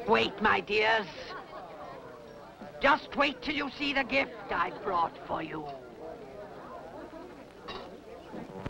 Wait, my dears. Just wait till you see the gift I've brought for you.